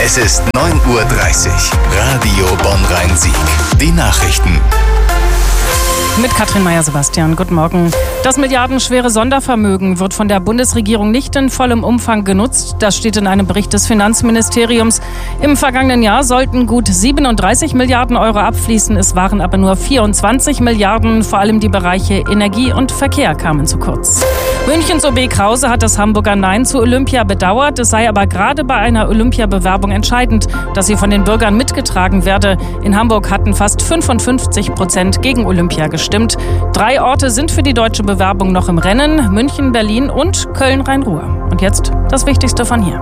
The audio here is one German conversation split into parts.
Es ist 9:30 Uhr. Radio Bonn-Rhein-Sieg. Die Nachrichten. Mit Katrin Meyer-Sebastian. Guten Morgen. Das milliardenschwere Sondervermögen wird von der Bundesregierung nicht in vollem Umfang genutzt. Das steht in einem Bericht des Finanzministeriums. Im vergangenen Jahr sollten gut 37 Milliarden Euro abfließen. Es waren aber nur 24 Milliarden. Vor allem die Bereiche Energie und Verkehr kamen zu kurz. Münchens OB Krause hat das Hamburger Nein zu Olympia bedauert. Es sei aber gerade bei einer Olympiabewerbung entscheidend, dass sie von den Bürgern mitgetragen werde. In Hamburg hatten fast 55% gegen Olympia gestimmt. 3 Orte sind für die deutsche Bewerbung noch im Rennen: München, Berlin und Köln-Rhein-Ruhr. Und jetzt das Wichtigste von hier.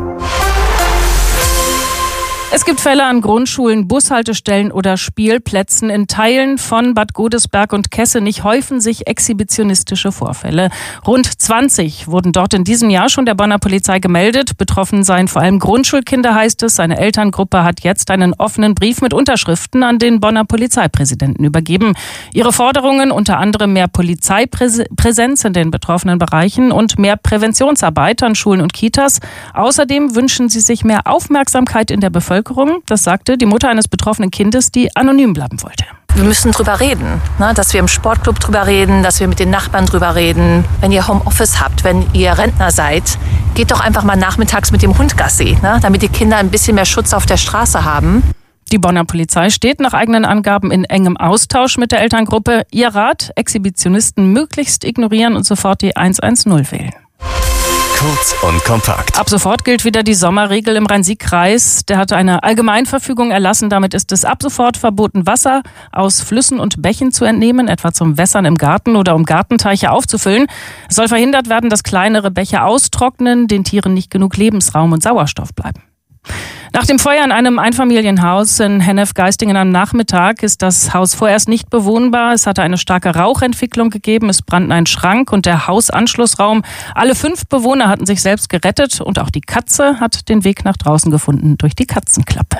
Es gibt Fälle an Grundschulen, Bushaltestellen oder Spielplätzen. In Teilen von Bad Godesberg und Kessenich häufen sich exhibitionistische Vorfälle. Rund 20 wurden dort in diesem Jahr schon der Bonner Polizei gemeldet. Betroffen seien vor allem Grundschulkinder, heißt es. Eine Elterngruppe hat jetzt einen offenen Brief mit Unterschriften an den Bonner Polizeipräsidenten übergeben. Ihre Forderungen unter anderem mehr Polizeipräsenz in den betroffenen Bereichen und mehr Präventionsarbeit an Schulen und Kitas. Außerdem wünschen sie sich mehr Aufmerksamkeit in der Bevölkerung. Das sagte die Mutter eines betroffenen Kindes, die anonym bleiben wollte. Wir müssen drüber reden, dass wir im Sportclub drüber reden, dass wir mit den Nachbarn drüber reden. Wenn ihr Homeoffice habt, wenn ihr Rentner seid, geht doch einfach mal nachmittags mit dem Hund Gassi, damit die Kinder ein bisschen mehr Schutz auf der Straße haben. Die Bonner Polizei steht nach eigenen Angaben in engem Austausch mit der Elterngruppe. Ihr Rat: Exhibitionisten möglichst ignorieren und sofort die 110 wählen. Kurz und kompakt. Ab sofort gilt wieder die Sommerregel im Rhein-Sieg-Kreis. Der hat eine Allgemeinverfügung erlassen. Damit ist es ab sofort verboten, Wasser aus Flüssen und Bächen zu entnehmen, etwa zum Wässern im Garten oder um Gartenteiche aufzufüllen. Es soll verhindert werden, dass kleinere Bäche austrocknen, den Tieren nicht genug Lebensraum und Sauerstoff bleiben. Nach dem Feuer in einem Einfamilienhaus in Hennef-Geistingen am Nachmittag ist das Haus vorerst nicht bewohnbar. Es hatte eine starke Rauchentwicklung gegeben. Es brannten ein Schrank und der Hausanschlussraum. Alle 5 Bewohner hatten sich selbst gerettet und auch die Katze hat den Weg nach draußen gefunden durch die Katzenklappe.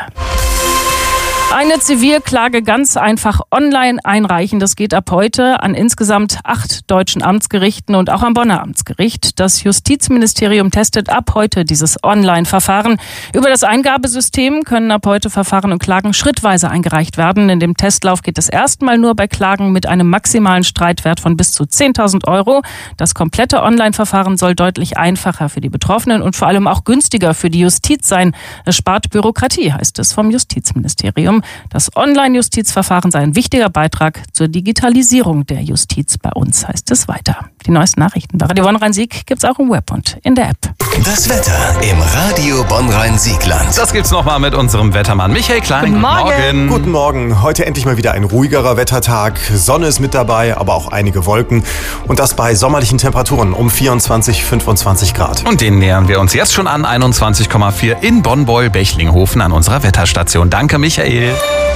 Eine Zivilklage ganz einfach online einreichen. Das geht ab heute an insgesamt 8 deutschen Amtsgerichten und auch am Bonner Amtsgericht. Das Justizministerium testet ab heute dieses Online-Verfahren. Über das Eingabesystem können ab heute Verfahren und Klagen schrittweise eingereicht werden. In dem Testlauf geht es erstmal nur bei Klagen mit einem maximalen Streitwert von bis zu 10.000 Euro. Das komplette Online-Verfahren soll deutlich einfacher für die Betroffenen und vor allem auch günstiger für die Justiz sein. Es spart Bürokratie, heißt es vom Justizministerium. Das Online-Justizverfahren sei ein wichtiger Beitrag zur Digitalisierung der Justiz bei uns, heißt es weiter. Die neuesten Nachrichten bei Radio Bonn-Rhein-Sieg gibt's auch im Web und in der App. Das Wetter im Radio Bonn-Rhein-Siegland. Das gibt's nochmal mit unserem Wettermann Michael Klein. Guten Morgen. Guten Morgen. Heute endlich mal wieder ein ruhigerer Wettertag. Sonne ist mit dabei, aber auch einige Wolken. Und das bei sommerlichen Temperaturen um 24, 25 Grad. Und denen nähern wir uns jetzt schon an. 21,4 in Bonn-Beul-Bechlinghofen an unserer Wetterstation. Danke, Michael.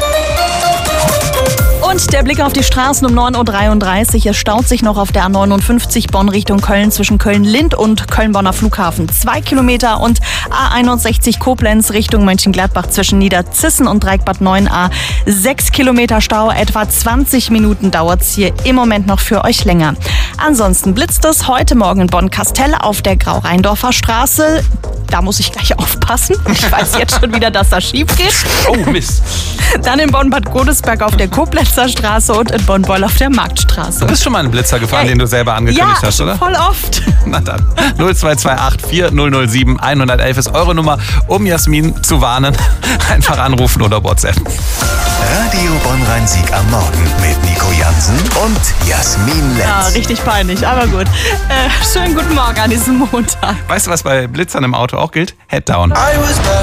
Und der Blick auf die Straßen um 9:33 Uhr. Es staut sich noch auf der A59 Bonn Richtung Köln zwischen Köln-Lind und Köln-Bonner Flughafen 2 Kilometer und A61 Koblenz Richtung Mönchengladbach zwischen Niederzissen und Dreieckbad 9a 6 Kilometer Stau. Etwa 20 Minuten dauert es hier im Moment noch für euch länger. Ansonsten blitzt es heute Morgen in Bonn-Kastel auf der Grau-Rheindorfer Straße. Da muss ich gleich aufpassen. Ich weiß jetzt schon wieder, dass das schief geht. Oh Mist. Dann in Bonn-Bad Godesberg auf der Koblenzer Straße und in Bonn-Beul auf der Marktstraße. Du bist schon mal einen Blitzer gefahren, den du selber angekündigt hast, oder? Ja, voll oft. Na dann. 0228 4007 111 ist eure Nummer, um Jasmin zu warnen. Einfach anrufen oder WhatsApp. Radio Bonn-Rhein-Sieg am Morgen mit Nico Jansen und Jasmin Lenz. Ja, richtig peinlich, aber gut. Schönen guten Morgen an diesem Montag. Weißt du, was bei Blitzern im Auto auch gilt? Head down.